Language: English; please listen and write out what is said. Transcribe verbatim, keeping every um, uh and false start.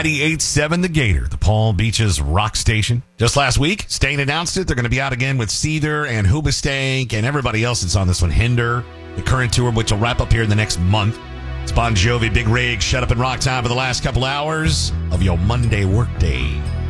ninety-eight point seven The Gator, the Palm Beach's rock station. Just last week, Staind announced it. They're going to be out again with Seether and Hoobastank and everybody else that's on this one. Hinder, the current tour, which will wrap up here in the next month. It's Bon Jovi, Big Rig, Shut Up and Rock time for the last couple hours of your Monday workday.